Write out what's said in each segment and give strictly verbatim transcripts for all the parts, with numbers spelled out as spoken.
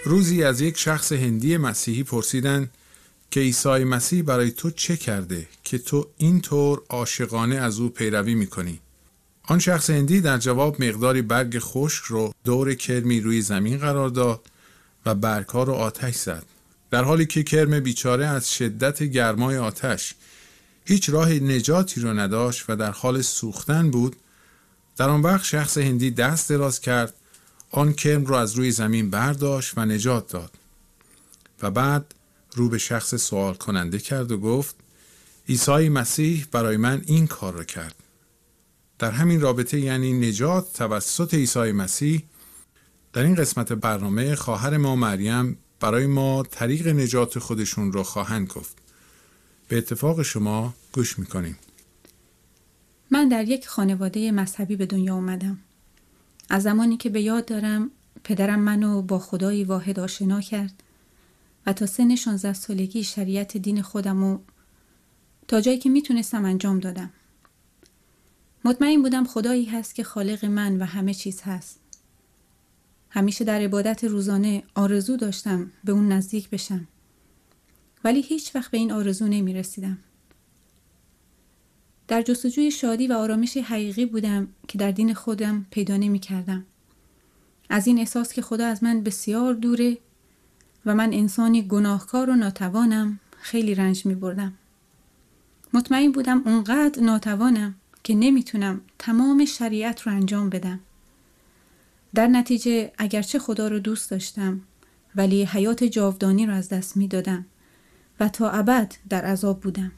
روزی از یک شخص هندی مسیحی پرسیدند که عیسی مسیح برای تو چه کرده که تو اینطور عاشقانه از او پیروی میکنی؟ آن شخص هندی در جواب مقداری برگ خشک رو دور کرمی روی زمین قرار داد و برگ‌ها رو آتش زد. در حالی که کرم بیچاره از شدت گرمای آتش هیچ راه نجاتی رو نداشت و در حال سوختن بود، در آن وقت شخص هندی دست دراز کرد، آن کرم رو از روی زمین برداشت و نجات داد و بعد رو به شخص سوال کننده کرد و گفت عیسی مسیح برای من این کار رو کرد. در همین رابطه، یعنی نجات توسط عیسی مسیح، در این قسمت برنامه خواهر ما مریم برای ما طریق نجات خودشون رو خواهند گفت. به اتفاق شما گوش میکنیم. من در یک خانواده مذهبی به دنیا اومدم. از زمانی که به یاد دارم پدرم منو با خدای واحد آشنا کرد و تا سن شانزده سالگی شریعت دین خودمو تا جایی که میتونستم انجام دادم. مطمئن بودم خدایی هست که خالق من و همه چیز هست. همیشه در عبادت روزانه آرزو داشتم به اون نزدیک بشم، ولی هیچ وقت به این آرزو نمی رسیدم. در جستجوی شادی و آرامش حقیقی بودم که در دین خودم پیدا نمی کردم. از این احساس که خدا از من بسیار دوره و من انسانی گناهکار و ناتوانم خیلی رنج می بردم. مطمئن بودم اونقدر ناتوانم که نمیتونم تمام شریعت رو انجام بدم. در نتیجه اگرچه خدا رو دوست داشتم، ولی حیات جاودانی رو از دست می دادم و تا ابد در عذاب بودم.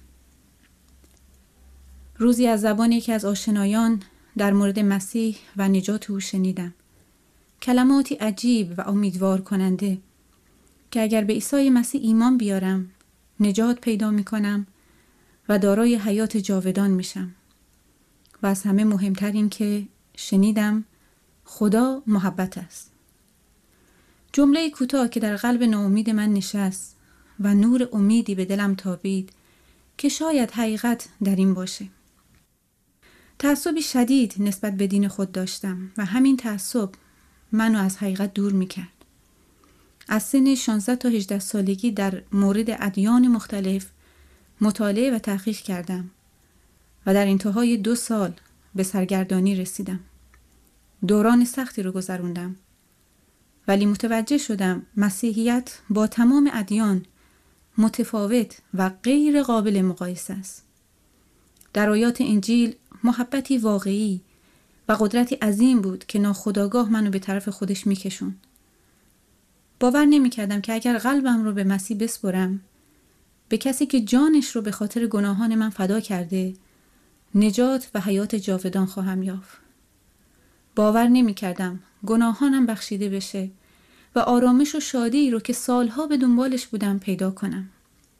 روزی از زبان یکی از آشنایان در مورد مسیح و نجات او شنیدم. کلماتی عجیب و امیدوار کننده که اگر به عیسی مسیح ایمان بیارم نجات پیدا می کنم و دارای حیات جاودان میشم. و از همه مهمتر این که شنیدم خدا محبت است. جمله کوتاه که در قلب ناامید من نشست و نور امیدی به دلم تابید که شاید حقیقت در این باشه. تعصبی شدید نسبت به دین خود داشتم و همین تعصب منو از حقیقت دور میکرد. از سن شانزده تا هجده سالگی در مورد ادیان مختلف مطالعه و تحقیق کردم و در انتهای دو سال به سرگردانی رسیدم. دوران سختی رو گذروندم، ولی متوجه شدم مسیحیت با تمام ادیان متفاوت و غیر قابل مقایسه است. در آیات انجیل محبتی واقعی و قدرتی عظیم بود که ناخودآگاه منو به طرف خودش میکشون. باور نمی کردم که اگر قلبم رو به مسیح بسپرم، به کسی که جانش رو به خاطر گناهان من فدا کرده، نجات و حیات جاودان خواهم یافت. باور نمی کردم گناهانم بخشیده بشه و آرامش و شادی رو که سالها به دنبالش بودم پیدا کنم.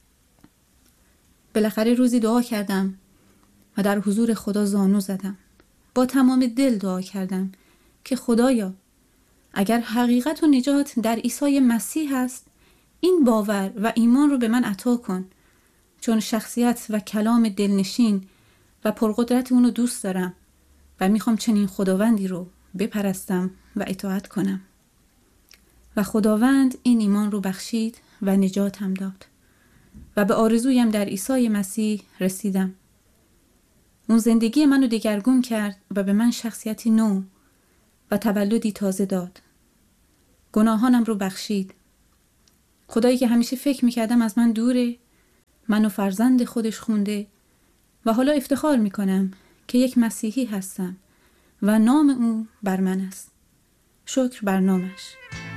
بالاخره روزی دعا کردم و در حضور خدا زانو زدم. با تمام دل دعا کردم که خدایا، اگر حقیقت و نجات در عیسی مسیح هست، این باور و ایمان رو به من عطا کن، چون شخصیت و کلام دلنشین و پرقدرت اونو دوست دارم و میخوام چنین خداوندی رو بپرستم و اطاعت کنم. و خداوند این ایمان رو بخشید و نجاتم داد و به آرزویم در عیسی مسیح رسیدم. اون زندگی منو دگرگون کرد و به من شخصیتی نو و تولدی تازه داد. گناهانم رو بخشید. خدایی که همیشه فکر میکردم از من دوره، منو فرزند خودش خونده و حالا افتخار میکنم که یک مسیحی هستم و نام او بر من است. شکر بر نامش.